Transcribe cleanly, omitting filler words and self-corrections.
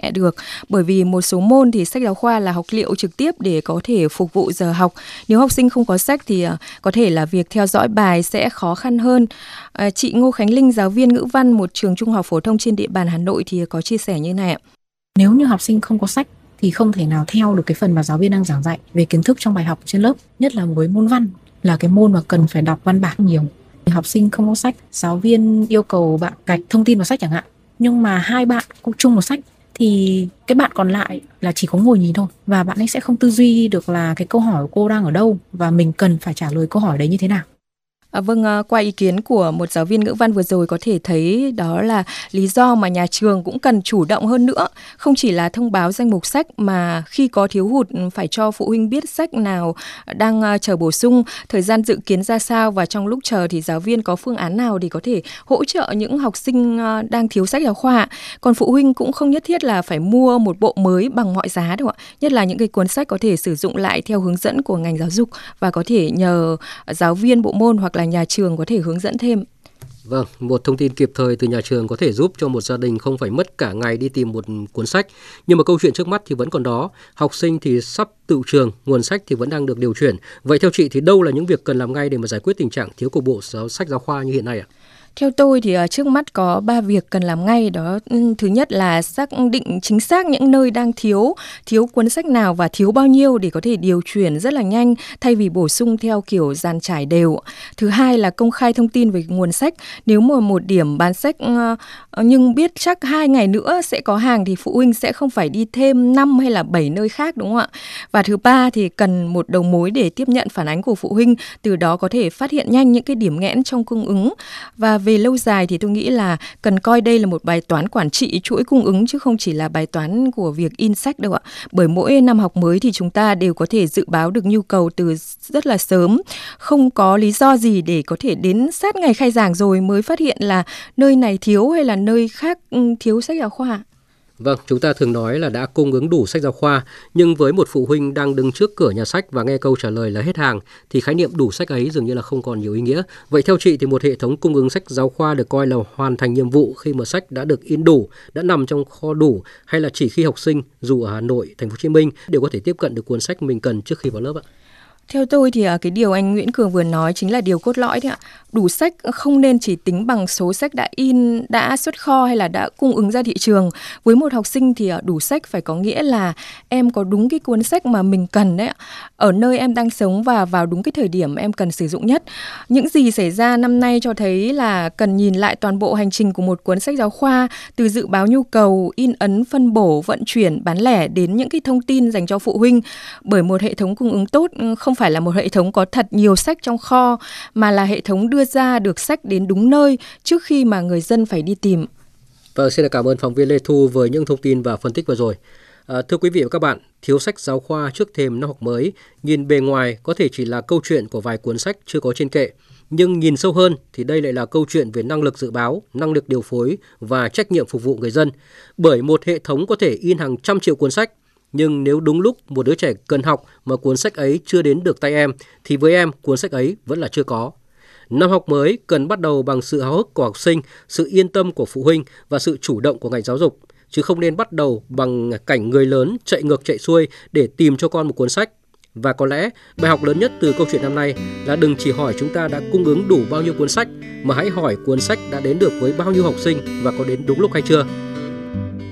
nhẹ được, bởi vì một số môn thì sách giáo khoa là học liệu trực tiếp để có thể phục vụ giờ học. Nếu học sinh không có sách thì có thể là việc theo dõi bài sẽ khó khăn hơn. Chị Ngô Khánh Linh, giáo viên ngữ văn một trường trung học phổ thông trên địa bàn Hà Nội thì có chia sẻ như này ạ. Nếu như học sinh không có sách thì không thể nào theo được cái phần mà giáo viên đang giảng dạy về kiến thức trong bài học trên lớp, nhất là với môn văn là cái môn mà cần phải đọc văn bản nhiều. Học sinh không có sách, giáo viên yêu cầu bạn gạch thông tin vào sách chẳng hạn, nhưng mà hai bạn cũng chung một sách thì cái bạn còn lại là chỉ có ngồi nhìn thôi, và bạn ấy sẽ không tư duy được là cái câu hỏi của cô đang ở đâu và mình cần phải trả lời câu hỏi đấy như thế nào. Vâng, qua ý kiến của một giáo viên ngữ văn vừa rồi có thể thấy đó là lý do mà nhà trường cũng cần chủ động hơn nữa. Không chỉ là thông báo danh mục sách mà khi có thiếu hụt phải cho phụ huynh biết sách nào đang chờ bổ sung, thời gian dự kiến ra sao, và trong lúc chờ thì giáo viên có phương án nào để có thể hỗ trợ những học sinh đang thiếu sách giáo khoa. Còn phụ huynh cũng không nhất thiết là phải mua một bộ mới bằng mọi giá đâu ạ. Nhất là những cái cuốn sách có thể sử dụng lại theo hướng dẫn của ngành giáo dục và có thể nhờ giáo viên bộ môn hoặc là nhà trường có thể hướng dẫn thêm. Vâng, một thông tin kịp thời từ nhà trường có thể giúp cho một gia đình không phải mất cả ngày đi tìm một cuốn sách. Nhưng mà câu chuyện trước mắt thì vẫn còn đó. Học sinh thì sắp tự trường, nguồn sách thì vẫn đang được điều chuyển. Vậy theo chị thì đâu là những việc cần làm ngay để mà giải quyết tình trạng thiếu cục bộ sách giáo khoa như hiện nay ạ? Theo tôi thì trước mắt có 3 việc cần làm ngay. Đó, thứ nhất là xác định chính xác những nơi đang thiếu cuốn sách nào và thiếu bao nhiêu để có thể điều chuyển rất là nhanh thay vì bổ sung theo kiểu dàn trải đều. Thứ hai là công khai thông tin về nguồn sách. Nếu mà một điểm bán sách nhưng biết chắc 2 ngày nữa sẽ có hàng thì phụ huynh sẽ không phải đi thêm 5 hay là 7 nơi khác, đúng không ạ? Và thứ ba thì cần một đầu mối để tiếp nhận phản ánh của phụ huynh, từ đó có thể phát hiện nhanh những cái điểm nghẽn trong cung ứng. Và về lâu dài thì tôi nghĩ là cần coi đây là một bài toán quản trị chuỗi cung ứng chứ không chỉ là bài toán của việc in sách đâu ạ. Bởi mỗi năm học mới thì chúng ta đều có thể dự báo được nhu cầu từ rất là sớm. Không có lý do gì để có thể đến sát ngày khai giảng rồi mới phát hiện là nơi này thiếu hay là nơi khác thiếu sách giáo khoa. Vâng, chúng ta thường nói là đã cung ứng đủ sách giáo khoa, nhưng với một phụ huynh đang đứng trước cửa nhà sách và nghe câu trả lời là hết hàng, thì khái niệm đủ sách ấy dường như là không còn nhiều ý nghĩa. Vậy theo chị thì một hệ thống cung ứng sách giáo khoa được coi là hoàn thành nhiệm vụ khi mà sách đã được in đủ, đã nằm trong kho đủ, hay là chỉ khi học sinh dù ở Hà Nội, Thành phố Hồ Chí Minh đều có thể tiếp cận được cuốn sách mình cần trước khi vào lớp ạ? Theo tôi thì cái điều anh Nguyễn Cường vừa nói chính là điều cốt lõi đấy ạ. Đủ sách không nên chỉ tính bằng số sách đã in, đã xuất kho hay là đã cung ứng ra thị trường. Với một học sinh thì đủ sách phải có nghĩa là em có đúng cái cuốn sách mà mình cần đấy ạ. Ở nơi em đang sống và vào đúng cái thời điểm em cần sử dụng nhất. Những gì xảy ra năm nay cho thấy là cần nhìn lại toàn bộ hành trình của một cuốn sách giáo khoa, từ dự báo nhu cầu, in ấn, phân bổ, vận chuyển, bán lẻ đến những cái thông tin dành cho phụ huynh. Bởi một hệ thống cung ứng tốt không phải là một hệ thống có thật nhiều sách trong kho, mà là hệ thống đưa ra được sách đến đúng nơi trước khi mà người dân phải đi tìm. Vâng, xin cảm ơn phóng viên Lê Thu với những thông tin và phân tích vừa rồi. Thưa quý vị và các bạn, thiếu sách giáo khoa trước thềm năm học mới, nhìn bề ngoài có thể chỉ là câu chuyện của vài cuốn sách chưa có trên kệ. Nhưng nhìn sâu hơn thì đây lại là câu chuyện về năng lực dự báo, năng lực điều phối và trách nhiệm phục vụ người dân. Bởi một hệ thống có thể in hàng trăm triệu cuốn sách, nhưng nếu đúng lúc một đứa trẻ cần học mà cuốn sách ấy chưa đến được tay em, thì với em cuốn sách ấy vẫn là chưa có. Năm học mới cần bắt đầu bằng sự háo hức của học sinh, sự yên tâm của phụ huynh và sự chủ động của ngành giáo dục, chứ không nên bắt đầu bằng cảnh người lớn chạy ngược chạy xuôi để tìm cho con một cuốn sách. Và có lẽ bài học lớn nhất từ câu chuyện năm nay là đừng chỉ hỏi chúng ta đã cung ứng đủ bao nhiêu cuốn sách, mà hãy hỏi cuốn sách đã đến được với bao nhiêu học sinh và có đến đúng lúc hay chưa.